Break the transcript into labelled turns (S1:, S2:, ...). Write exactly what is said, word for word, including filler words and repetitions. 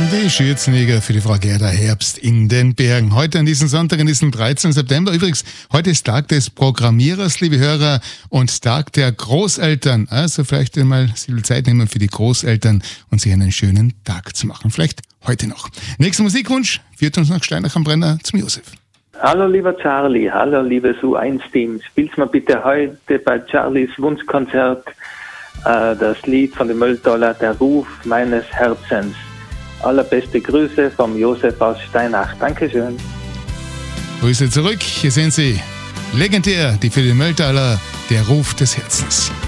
S1: Die Schürzenjäger für die Frau Gerda Herbst in den Bergen. Heute an diesem Sonntag, an diesem dreizehnten September. Übrigens, heute ist Tag des Programmierers, liebe Hörer, und Tag der Großeltern. Also vielleicht einmal viel Zeit nehmen für die Großeltern und sich einen schönen Tag zu machen. Vielleicht heute noch. Nächster Musikwunsch führt uns nach Steinach am Brenner zum Josef.
S2: Hallo lieber Charlie, hallo liebes U eins Team. Spiel's mir bitte heute bei Charlies Wunschkonzert äh, das Lied von dem Mülltaler, Der Ruf meines Herzens. Allerbeste Grüße vom Josef aus Steinach. Dankeschön.
S1: Grüße zurück. Hier sind sie. Legendär, die für den Mülltaler, Der Ruf des Herzens.